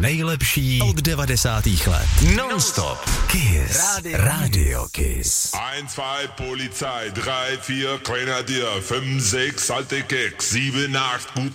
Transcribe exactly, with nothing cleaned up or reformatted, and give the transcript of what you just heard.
nejlepší od devadesátých let. Non-stop. Kiss. Radio, Radio Kiss. eins, zwei, Polizei, drei, vier, Grenadier, fünf, sechs, alte Keks, sieben, acht, gute